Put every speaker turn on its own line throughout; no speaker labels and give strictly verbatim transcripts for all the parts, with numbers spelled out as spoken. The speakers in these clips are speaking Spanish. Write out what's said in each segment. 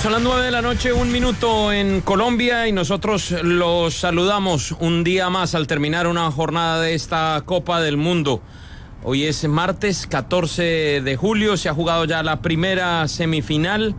Son las nueve de la noche, un minuto en Colombia y nosotros los saludamos un día más al terminar una jornada de esta Copa del Mundo. Hoy es martes catorce de julio, se ha jugado ya la primera semifinal.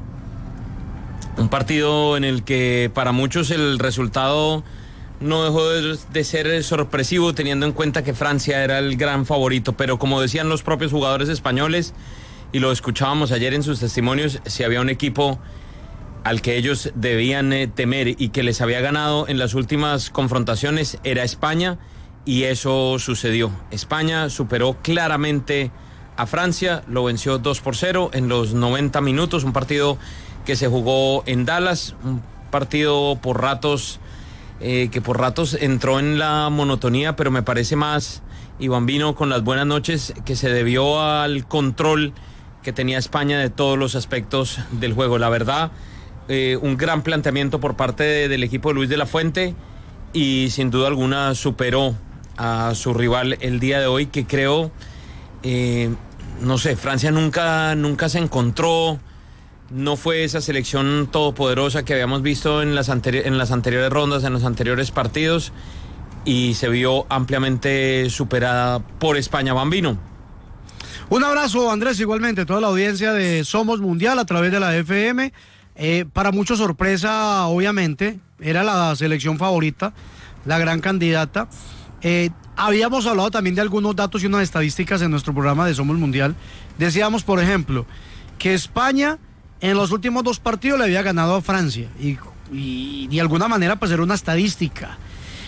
Un partido en el que para muchos el resultado no dejó de, de ser sorpresivo, teniendo en cuenta que Francia era el gran favorito. Pero como decían los propios jugadores españoles, y lo escuchábamos ayer en sus testimonios, si había un equipo al que ellos debían eh, temer y que les había ganado en las últimas confrontaciones, era España, y eso sucedió. España superó claramente a Francia, lo venció dos por cero en los noventa minutos, un partido que se jugó en Dallas, un partido por ratos, eh, que por ratos entró en la monotonía, pero me parece más, y Bambino, con las buenas noches, que se debió al control que tenía España de todos los aspectos del juego. La verdad, Eh, un gran planteamiento por parte de, del equipo de Luis de la Fuente, y sin duda alguna superó a su rival el día de hoy, que creo, eh, no sé, Francia nunca, nunca se encontró, no fue esa selección todopoderosa que habíamos visto en las, anteri- en las anteriores rondas, en los anteriores partidos, y se vio ampliamente superada por España. Bambino.
Un abrazo, Andrés, igualmente, toda la audiencia de Somos Mundial a través de la F M. Eh, para mucha sorpresa, obviamente, era la selección favorita, la gran candidata. Eh, habíamos hablado también de algunos datos y unas estadísticas en nuestro programa de Somos Mundial. Decíamos, por ejemplo, que España en los últimos dos partidos le había ganado a Francia, y, y de alguna manera pues era una estadística.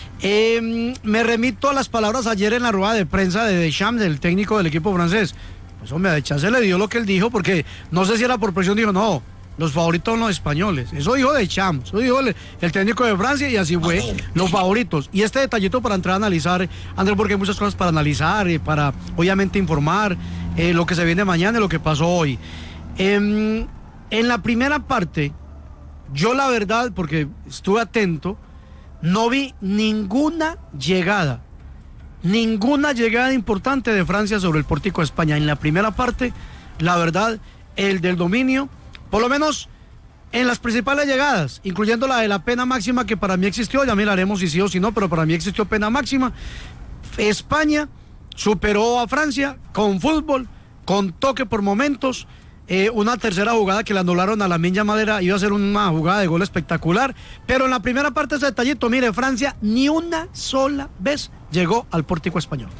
Eh, me remito a las palabras ayer en la rueda de prensa de Deschamps, del técnico del equipo francés. Pues hombre, a Deschamps se le dio lo que él dijo, porque no sé si era por presión, dijo no, los favoritos son los españoles. Eso dijo Deschamps, eso dijo el, el técnico de Francia, y así fue, los favoritos. Y este detallito para entrar a analizar, Andrés, porque hay muchas cosas para analizar, y para obviamente informar eh, lo que se viene mañana y lo que pasó hoy. Eh, en la primera parte, yo la verdad, porque estuve atento, no vi ninguna llegada, ninguna llegada importante de Francia sobre el pórtico de España. En la primera parte, la verdad, el del dominio, por lo menos en las principales llegadas, incluyendo la de la pena máxima, que para mí existió, ya miraremos si sí o si no, pero para mí existió pena máxima. España superó a Francia con fútbol, con toque por momentos, eh, una tercera jugada que le anularon a Lamine Yamal, iba a ser una jugada de gol espectacular, pero en la primera parte ese detallito, mire, Francia ni una sola vez llegó al pórtico español.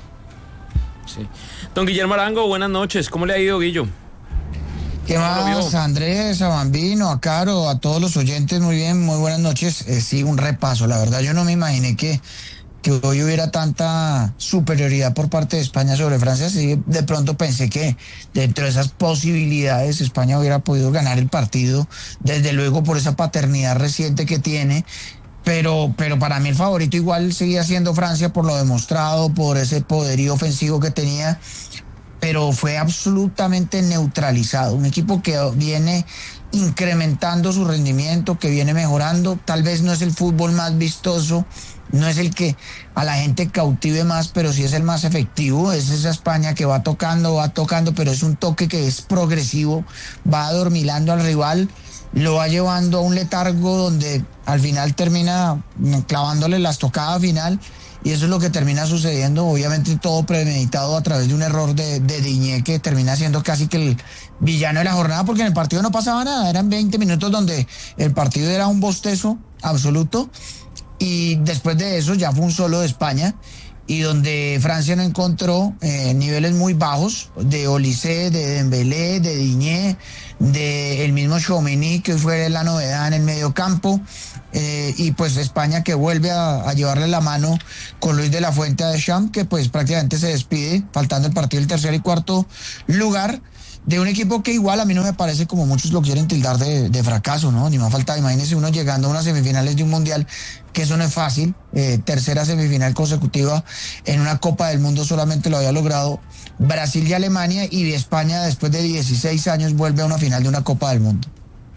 Sí. Don Guillermo Arango, buenas noches, ¿cómo le ha ido, Guillo?
¿Qué más, Andrés, a Bambino, a Caro, a todos los oyentes? Muy bien, muy buenas noches. Eh, sí, un repaso. La verdad, yo no me imaginé que, que hoy hubiera tanta superioridad por parte de España sobre Francia. Sí, de pronto pensé que dentro de esas posibilidades España hubiera podido ganar el partido, desde luego por esa paternidad reciente que tiene. Pero, pero para mí el favorito igual seguía siendo Francia, por lo demostrado, por ese poderío ofensivo que tenía, pero fue absolutamente neutralizado. Un equipo que viene incrementando su rendimiento, que viene mejorando. Tal vez no es el fútbol más vistoso, no es el que a la gente cautive más, pero sí es el más efectivo. Es esa España que va tocando, va tocando, pero es un toque que es progresivo, va adormilando al rival, lo va llevando a un letargo donde al final termina clavándole la estocada final. Y eso es lo que termina sucediendo, obviamente todo premeditado a través de un error de, de Diñé, que termina siendo casi que el villano de la jornada, porque en el partido no pasaba nada, eran veinte minutos donde el partido era un bostezo absoluto, y después de eso ya fue un solo de España, y donde Francia no encontró eh, niveles muy bajos de Olise, de Dembélé, de Diñé, de el mismo Tchouaméni, que fue la novedad en el medio campo. Eh, y pues España que vuelve a, a llevarle la mano con Luis de la Fuente a Deschamps, que pues prácticamente se despide, faltando el partido del tercer y cuarto lugar, de un equipo que igual a mí no me parece, como muchos lo quieren tildar, de, de fracaso, ¿no? Ni más falta, imagínense uno llegando a unas semifinales de un mundial, que eso no es fácil, eh, tercera semifinal consecutiva en una Copa del Mundo, solamente lo había logrado Brasil y Alemania, y España después de dieciséis años vuelve a una final de una Copa del Mundo.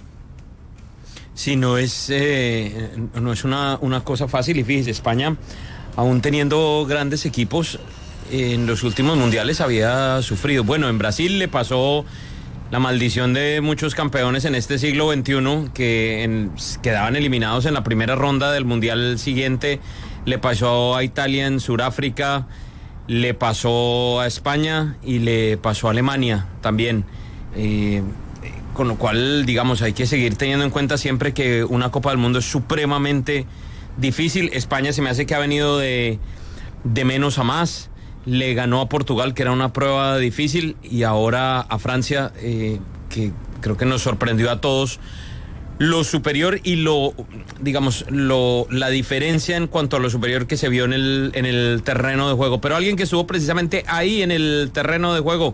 Sí, no es, eh, no es una, una cosa fácil, y fíjese, España, aún teniendo grandes equipos, en los últimos mundiales había sufrido. Bueno, en Brasil le pasó la maldición de muchos campeones en este siglo veintiuno que en, quedaban eliminados en la primera ronda del Mundial siguiente. Le pasó a Italia en Sudáfrica, le pasó a España y le pasó a Alemania también. Eh, con lo cual, digamos, hay que seguir teniendo en cuenta siempre que una Copa del Mundo es supremamente difícil. España se me hace que ha venido de, de menos a más. Le ganó a Portugal, que era una prueba difícil, y ahora a Francia, eh, que creo que nos sorprendió a todos. Lo superior y lo, digamos, lo, la diferencia en cuanto a lo superior que se vio en el, en el terreno de juego. Pero alguien que estuvo precisamente ahí en el terreno de juego,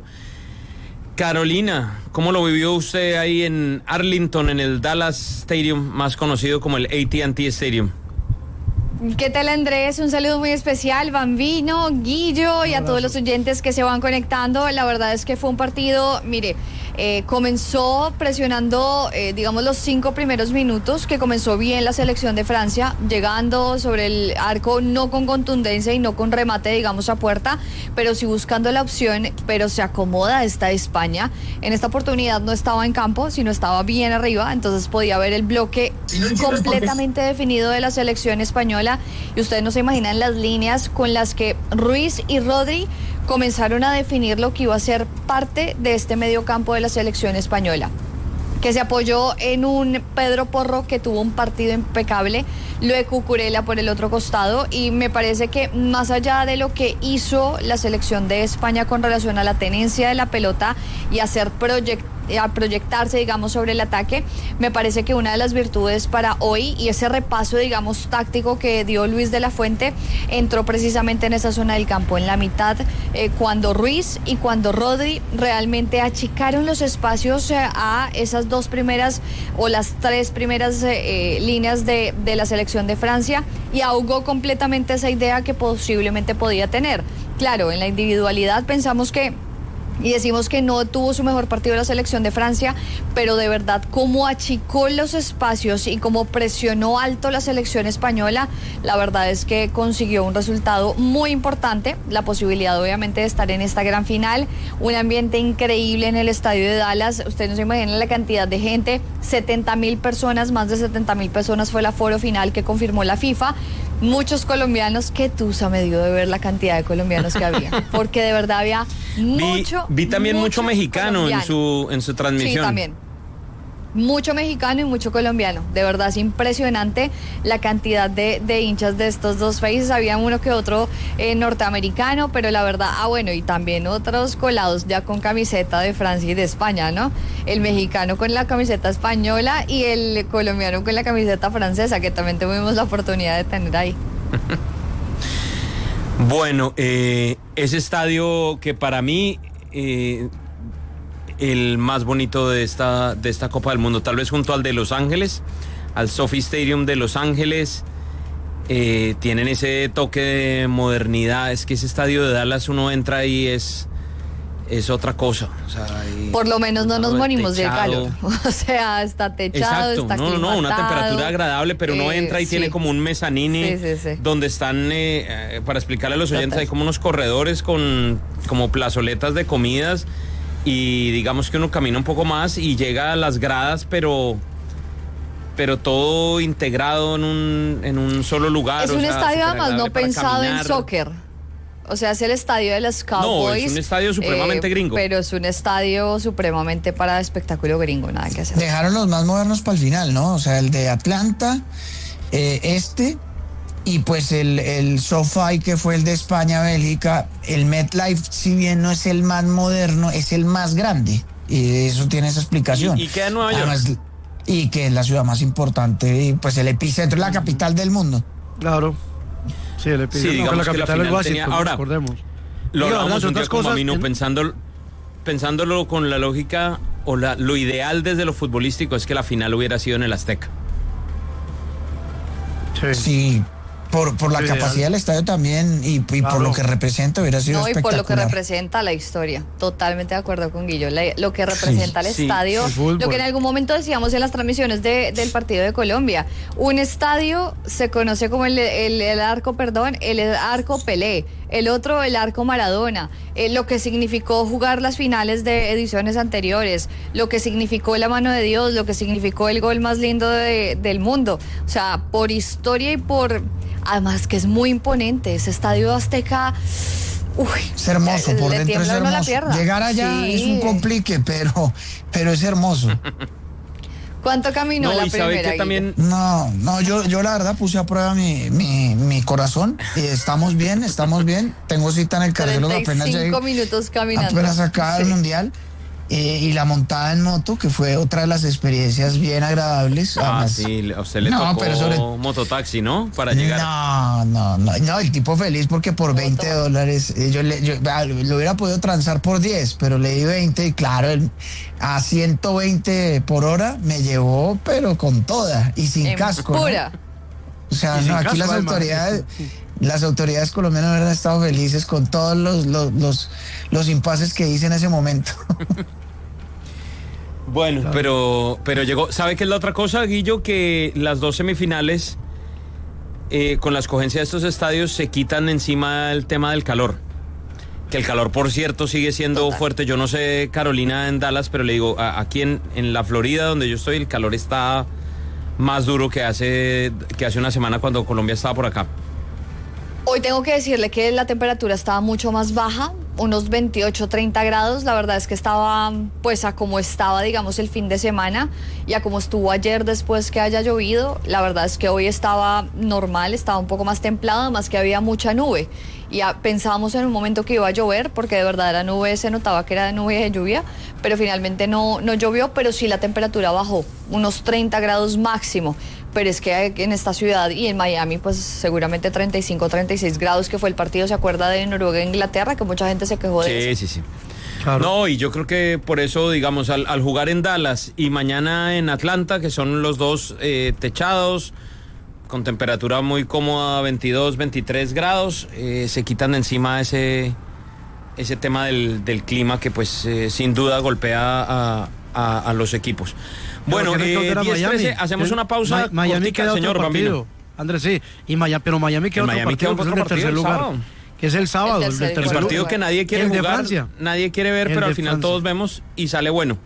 Carolina, ¿cómo lo vivió usted ahí en Arlington, en el Dallas Stadium, más conocido como el A T and T Stadium?
¿Qué tal, Andrés? Un saludo muy especial, Bambino, Guillo y a todos los oyentes que se van conectando. La verdad es que fue un partido, mire, eh, comenzó presionando, eh, digamos, los cinco primeros minutos, que comenzó bien la selección de Francia, llegando sobre el arco, no con contundencia y no con remate, digamos, a puerta, pero sí buscando la opción, pero se acomoda esta España. En esta oportunidad no estaba en campo, sino estaba bien arriba, entonces podía ver el bloque si no completamente definido de la selección española. Y ustedes no se imaginan las líneas con las que Ruiz y Rodri comenzaron a definir lo que iba a ser parte de este mediocampo de la selección española, que se apoyó en un Pedro Porro que tuvo un partido impecable, lo de Cucurella por el otro costado, y me parece que más allá de lo que hizo la selección de España con relación a la tenencia de la pelota y hacer proyectos, a proyectarse, digamos, sobre el ataque, me parece que una de las virtudes para hoy y ese repaso, digamos, táctico que dio Luis de la Fuente entró precisamente en esa zona del campo, en la mitad, eh, cuando Ruiz y cuando Rodri realmente achicaron los espacios eh, a esas dos primeras o las tres primeras eh, líneas de, de la selección de Francia, y ahogó completamente esa idea que posiblemente podía tener. Claro, en la individualidad pensamos que y decimos que no tuvo su mejor partido la selección de Francia, pero de verdad cómo achicó los espacios y cómo presionó alto la selección española, la verdad es que consiguió un resultado muy importante, la posibilidad obviamente de estar en esta gran final, un ambiente increíble en el estadio de Dallas. Ustedes no se imaginan la cantidad de gente, setenta mil personas, más de setenta mil personas fue el aforo final que confirmó la FIFA. Muchos colombianos, que tusa me dio de ver la cantidad de colombianos que había, porque de verdad había mucho.
Vi, vi también mucho, mucho mexicano colombiano. en su en su transmisión.
Sí, también. Mucho mexicano y mucho colombiano. De verdad es impresionante la cantidad de, de hinchas de estos dos países. Había uno que otro eh, norteamericano, pero la verdad, ah bueno, y también otros colados ya con camiseta de Francia y de España, ¿no? El mexicano con la camiseta española y el colombiano con la camiseta francesa, que también tuvimos la oportunidad de tener ahí.
Bueno, eh, ese estadio que para mí... Eh, el más bonito de esta, de esta Copa del Mundo, tal vez junto al de Los Ángeles, al SoFi Stadium de Los Ángeles, eh, tienen ese toque de modernidad. Es que ese estadio de Dallas, uno entra y es, es otra cosa. O sea,
por lo menos no nos morimos del calor. O sea, está techado,
exacto,
está
no, no, no, una temperatura agradable, pero uno
eh,
entra y
sí.
tiene como un mezanini sí, sí, sí. donde están, eh, para explicarle a los oyentes, Total. hay como unos corredores con como plazoletas de comidas. Y digamos que uno camina un poco más y llega a las gradas, pero pero todo integrado en un, en un solo lugar.
Es un
o sea,
estadio además no pensado
caminar.
en soccer. O sea, es el estadio de los Cowboys.
No, es un estadio supremamente
eh,
gringo.
Pero es un estadio supremamente para espectáculo gringo, nada que hacer.
Dejaron los más modernos para el final, ¿no? O sea, el de Atlanta, eh, este... Y pues el, el SoFi, que fue el de España, Bélgica, el MetLife, si bien no es el más moderno, es el más grande. Y eso tiene esa explicación.
¿Y, y queda en Nueva York?
Además, y que es la ciudad más importante, y pues el epicentro, la capital del mundo.
Claro. Sí, el epicentro.
Sí, digamos
la
que
capital
la
es Washington,
tenía... Ahora,
recordemos.
Lo
Digo,
hablamos un día con Mamino,
en...
pensándolo, pensándolo con la lógica, o la, lo ideal desde lo futbolístico es que la final hubiera sido en el Azteca.
Sí. Sí. por, por la
Ideal.
capacidad del estadio también y, y
Claro.
por lo que representa hubiera sido
No, y por
espectacular.
lo que representa la historia. Totalmente de acuerdo con Guillo. La- lo que representa
Sí,
el
sí,
estadio,
el fútbol.
lo que en algún momento decíamos en las transmisiones de- del partido de Colombia. Un estadio se conoce como el, el- el arco, perdón, el arco Pelé. El otro, el arco Maradona. Eh, lo que significó jugar las finales de ediciones anteriores. Lo que significó la mano de Dios. Lo que significó el gol más lindo de- del mundo. O sea, por historia y por... Además que es muy imponente. Ese estadio Azteca... Uy,
Es hermoso, por
le
dentro es
tiembla a uno la
hermoso.
pierna.
Llegar allá
Sí.
es un complique, pero, pero es hermoso.
¿Cuánto caminó
No,
la
y sabe
primera?
que también...
No, no, yo, yo la verdad puse a prueba mi, mi, mi corazón y estamos bien, estamos bien. Tengo cita en el cardiólogo apenas
treinta y cinco
llegué,
minutos caminando.
apenas acá del
Sí.
mundial. Eh, y la montada en moto, que fue otra de las experiencias bien agradables.
Ah,
Además,
sí, a usted le
No,
tocó
pero sobre-
mototaxi, ¿no? Para llegar.
No, no, no, no, el tipo feliz porque por veinte dólares, eh, yo, le, yo ah, lo hubiera podido transar por diez, pero le di veinte y claro, el- a ciento veinte por hora me llevó, pero con toda y sin
En
casco. ¿no?
pura.
O sea,
Y sin
no, aquí
casco,
las
además.
autoridades, las autoridades colombianas hubieran estado felices con todos los, los, los, los impases que hice en ese momento.
Bueno, pero, pero llegó. ¿Sabe qué es la otra cosa, Guillo? Que las dos semifinales, eh, con la escogencia de estos estadios, se quitan encima el tema del calor. Que el calor, por cierto, sigue siendo
Total.
fuerte. Yo no sé, Carolina, en Dallas, pero le digo, a- aquí en, en la Florida, donde yo estoy, el calor está más duro que hace, que hace una semana cuando Colombia estaba por acá.
Hoy tengo que decirle que la temperatura estaba mucho más baja, unos veintiocho, treinta grados. La verdad es que estaba, pues, a como estaba, digamos, el fin de semana y a como estuvo ayer después que haya llovido. La verdad es que hoy estaba normal, estaba un poco más templado, además que había mucha nube. Y a- pensábamos en un momento que iba a llover, porque de verdad la nube se notaba que era nube de lluvia, pero finalmente no, no llovió, pero sí la temperatura bajó, unos treinta grados máximo. Pero es que en esta ciudad y en Miami, pues seguramente treinta y cinco, treinta y seis grados, que fue el partido, ¿se acuerda de Noruega e Inglaterra? Que mucha gente se quejó de
Sí,
eso.
sí, sí.
Claro.
No, y yo creo que por eso, digamos, al, al jugar en Dallas y mañana en Atlanta, que son los dos eh, techados, con temperatura muy cómoda, veintidós, veintitrés grados, eh, se quitan de encima ese, ese tema del, del clima que pues eh, sin duda golpea a, a, a los equipos. Bueno,
Pero que no
eh,
quedara
diez trece,
Miami.
hacemos una pausa.
Ma- Miami
cortica,
queda
señor
otro partido.
Bambino.
Andrés, sí. Y Miami, pero Miami queda
En
otro
Miami
partido,
queda
que es
otro
el del tercer
partido el
lugar.
sábado.
Que es el sábado,
El
el,
tercer-
del
el
El
tercer
partido
lugar.
que nadie quiere
El de
jugar,
Francia.
nadie quiere ver,
El
pero
de
al final
Francia.
todos vemos y sale bueno.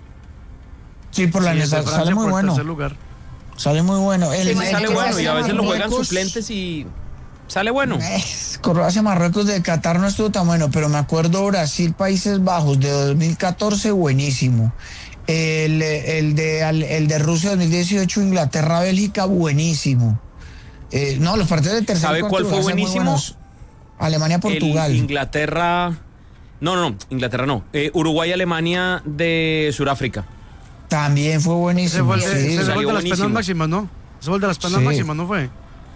Sí, por la
Sí, el de
necesidad,
Francia
sale muy
por el
bueno.
tercer lugar.
Sale muy bueno. El,
Sí,
el
Sale
que
bueno
hace
y a veces lo juegan
Marruecos-
suplentes y sale bueno.
Es, Croacia, Marruecos de Qatar no estuvo tan bueno, pero me acuerdo Brasil, Países Bajos de dos mil catorce, buenísimo. El, el, de, al- el de Rusia dos mil dieciocho, Inglaterra, Bélgica, buenísimo. Eh, no, los partidos de tercer
¿Sabe
y cuarto
cuál fue
lugar son muy
buenísimo?
buenos. Alemania, Portugal.
El Inglaterra. No, no, no, Inglaterra no. Eh, Uruguay, Alemania de Sudáfrica.
También fue
Ese
buenísimo.
fue el de,
sí.
ese fue el
salió
de las
buenísimo.
penas máximas, ¿no? Ese fue el de las penas
Sí.
máximas, ¿no fue?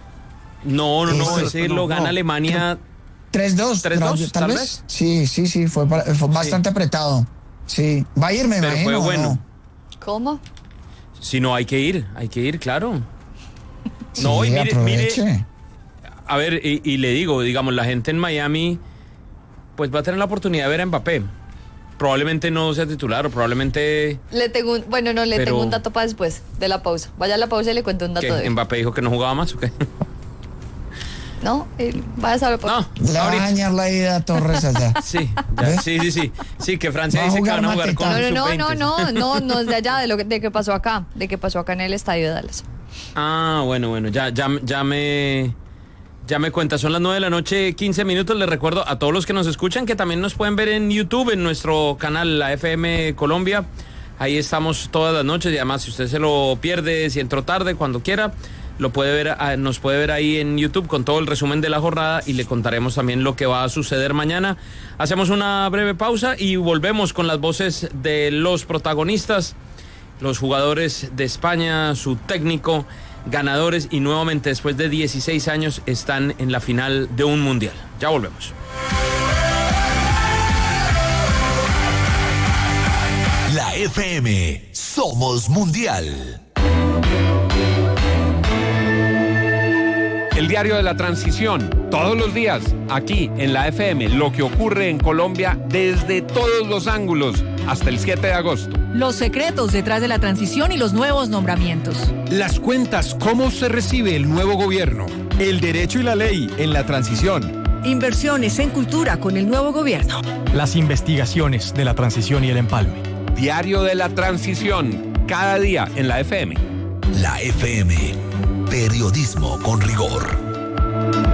No, no, no,
Ese-
ese
no,
lo gana
no.
Alemania.
tres dos.
tres dos,
tal,
tal
vez.
vez.
Sí, sí, sí, fue, para- fue bastante apretado. Sí. Va a ir, me
Pero
imagino.
fue
¿o
bueno.
no?
¿Cómo?
Si no, hay que ir, hay que ir, claro.
Sí,
No, y mire,
aproveche.
mire, a ver, y, y le digo, digamos, la gente en Miami, pues va a tener la oportunidad de ver a Mbappé. Probablemente no sea titular, o probablemente
Le tengo un- bueno, no, le
Pero-
tengo un dato para después de la pausa. Vaya a la pausa y le cuento un dato
que
de él.
Mbappé dijo que no jugaba más, ¿o qué?
No, él vaya a saber por
No,
Le va a
ahorita.
dañar la vida a Torres allá.
Sí, ya,
¿Ves?
sí, sí, sí. Sí, que Francia
Va a
dice que
jugar
van a jugar con
Mateta.
No, no, no,
sub veinte.
no, no, no, no es de allá, de lo que, de que pasó acá, de que pasó acá en el estadio de Dallas.
Ah, bueno, bueno, ya, ya, ya me... Ya me cuenta, son las nueve de la noche, quince minutos. Les recuerdo a todos los que nos escuchan que también nos pueden ver en YouTube, en nuestro canal, la F M Colombia. Ahí estamos todas las noches y además si usted se lo pierde, si entró tarde, cuando quiera, lo puede ver, ah, nos puede ver ahí en YouTube con todo el resumen de la jornada y le contaremos también lo que va a suceder mañana. Hacemos una breve pausa y volvemos con las voces de los protagonistas, los jugadores de España, su técnico, ganadores y nuevamente después de dieciséis años están en la final de un mundial. Ya volvemos.
La F M, somos mundial.
El diario de la transición, todos los días, aquí en la F M, lo que ocurre en Colombia desde todos los ángulos, hasta el siete de agosto.
Los secretos detrás de la transición y los nuevos nombramientos.
Las cuentas, cómo se recibe el nuevo gobierno. El derecho y la ley en la transición.
Inversiones en cultura con el nuevo gobierno.
Las investigaciones de la transición y el empalme.
Diario de la transición, cada día en la F M.
La F M, periodismo con rigor.